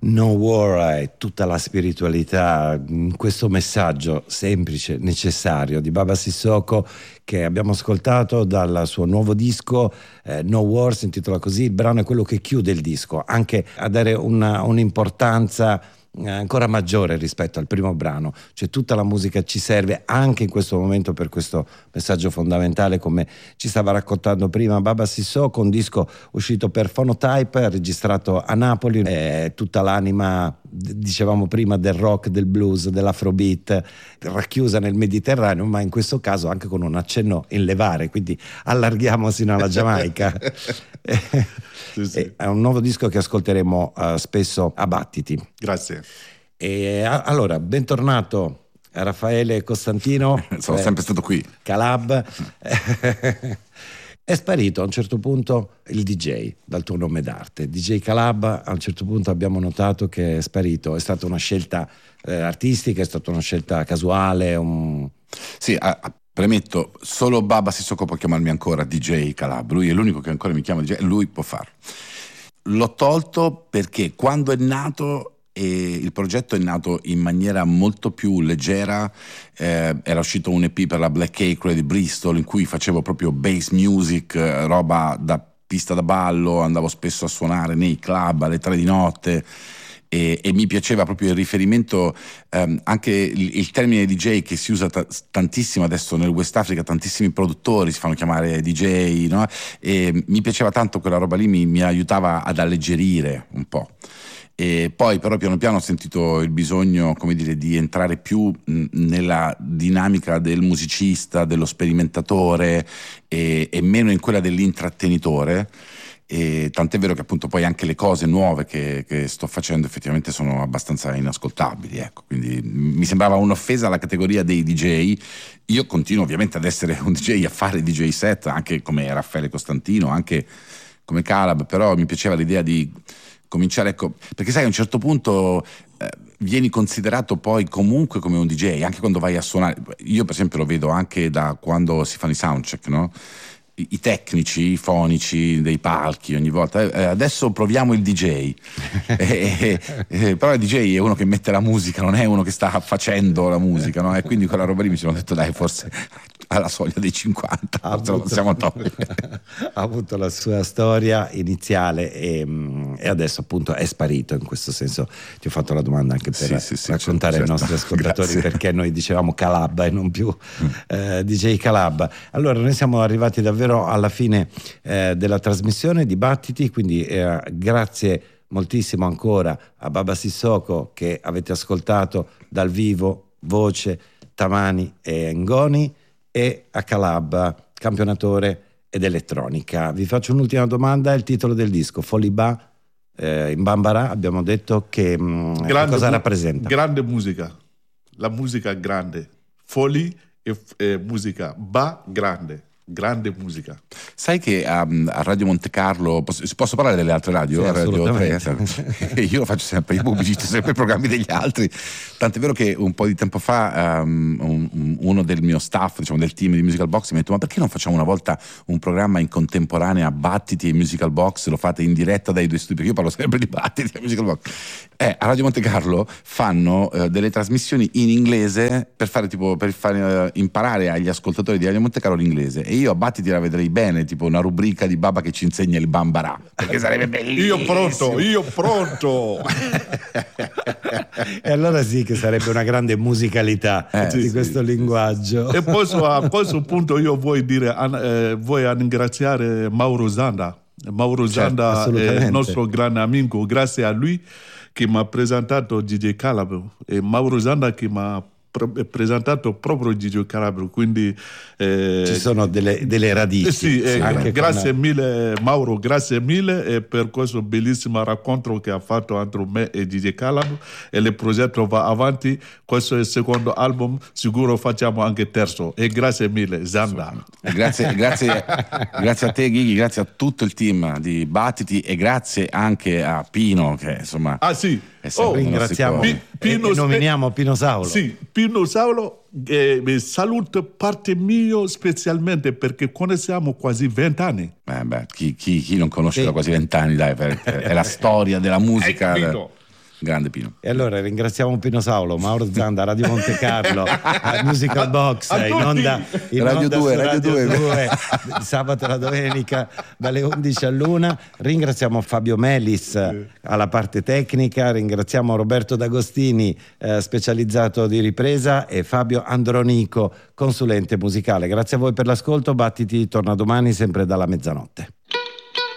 No War e tutta la spiritualità in questo messaggio semplice, necessario di Baba Sissoko, che abbiamo ascoltato dal suo nuovo disco No War, si intitola così. Il brano è quello che chiude il disco, anche a dare un'importanza ancora maggiore rispetto al primo brano, cioè tutta la musica ci serve anche in questo momento per questo messaggio fondamentale, come ci stava raccontando prima Baba Sissoko. Un disco uscito per Phonotype, registrato a Napoli, tutta l'anima, dicevamo prima, del rock, del blues, dell'afrobeat, racchiusa nel Mediterraneo, ma in questo caso anche con un accenno in levare, quindi allarghiamo sino alla Giamaica. Sì. È un nuovo disco che ascolteremo spesso a Battiti. Grazie. Allora, bentornato Raffaele Costantino. Sono sempre stato qui. Calab. È sparito a un certo punto il DJ dal tuo nome d'arte, DJ Calab. A un certo punto abbiamo notato che è sparito. È stata una scelta artistica, è stata una scelta casuale? Sì, premetto, solo Baba Sissoko può chiamarmi ancora DJ Calab. Lui è l'unico che ancora mi chiama DJ, lui può farlo. L'ho tolto perché quando è nato, il progetto è nato in maniera molto più leggera. Era uscito un EP per la Black Acre di Bristol in cui facevo proprio bass music, roba da pista da ballo, andavo spesso a suonare nei club alle 3 di notte. E mi piaceva proprio il riferimento, anche il termine DJ che si usa tantissimo adesso nel West Africa, tantissimi produttori si fanno chiamare DJ, no? E mi piaceva tanto quella roba lì, mi aiutava ad alleggerire un po'. E poi però piano piano ho sentito il bisogno, come dire, di entrare più nella dinamica del musicista, dello sperimentatore e meno in quella dell'intrattenitore. E tant'è vero che appunto poi anche le cose nuove che sto facendo effettivamente sono abbastanza inascoltabili, ecco. Quindi mi sembrava un'offesa alla categoria dei DJ. Io continuo ovviamente ad essere un DJ, a fare DJ set anche come Raffaele Costantino, anche come Calab, però mi piaceva l'idea di cominciare, ecco, perché sai, a un certo punto vieni considerato poi comunque come un DJ anche quando vai a suonare. Io per esempio lo vedo anche da quando si fanno i soundcheck, no? I tecnici, i fonici dei palchi ogni volta, adesso proviamo il DJ. Però il DJ è uno che mette la musica, non è uno che sta facendo la musica, no? E quindi quella roba lì mi sono detto, dai, forse alla soglia dei 50 forse lo possiamo togliere. Ha avuto la sua storia iniziale e adesso appunto è sparito. In questo senso ti ho fatto la domanda anche per raccontare ai nostri ascoltatori perché noi dicevamo Calab e non più DJ Calab. Allora, noi siamo arrivati davvero alla fine della trasmissione Dibattiti, quindi grazie moltissimo ancora a Baba Sissoko, che avete ascoltato dal vivo, voce, Tamani e Ngoni, e a Calab, campionatore ed elettronica. Vi faccio un'ultima domanda: il titolo del disco Foliba in Bambara, abbiamo detto che cosa rappresenta? Grande musica, la musica grande, Foli e musica, ba grande musica. Sai che a Radio Monte Carlo posso parlare delle altre radio? Sì, Radio 3, io lo faccio sempre, io pubblicizzo sempre i programmi degli altri, tant'è vero che un po' di tempo fa uno del mio staff, diciamo del team di Musical Box, mi ha detto: ma perché non facciamo una volta un programma in contemporanea, Battiti e Musical Box, lo fate in diretta dai due studi? Perché io parlo sempre di Battiti e Musical Box. A Radio Monte Carlo fanno delle trasmissioni in inglese per fare imparare agli ascoltatori di Radio Monte Carlo l'inglese, e io a Battiti la vedrei bene, tipo una rubrica di Baba che ci insegna il Bambara, perché sarebbe bellissimo. Io pronto. E allora sì che sarebbe una grande musicalità di questo linguaggio. E a questo punto io voglio ringraziare Mauro Zanda. Mauro Zanda è il nostro grande amico, grazie a lui che mi ha presentato DJ Calab, e Mauro Zanda che mi ha presentato proprio DJ Calab, quindi ci sono delle radici. Sì, grazie mille Mauro, grazie mille per questo bellissimo racconto che ha fatto entre me e DJ Calab, e il progetto va avanti. Questo è il secondo album, sicuro facciamo anche terzo, e grazie mille Zanda. Grazie a te Ghighi, grazie a tutto il team di Battiti, e grazie anche a Pino che insomma ringraziamo nominiamo Pino Saulo. Sì, Pino Saulo saluto parte mio specialmente perché conosciamo quasi 20 anni. Chi non conosce da quasi 20 anni, dai, è la storia della musica Grande Pino. E allora ringraziamo Pino Saulo, Mauro Zanda, Radio Monte Carlo, Musical Box, in onda Radio 2, Radio 2 sabato e la domenica dalle 11 all'1. Ringraziamo Fabio Melis alla parte tecnica, ringraziamo Roberto D'Agostini, specializzato di ripresa, e Fabio Andronico, consulente musicale. Grazie a voi per l'ascolto. Battiti torna domani sempre dalla mezzanotte.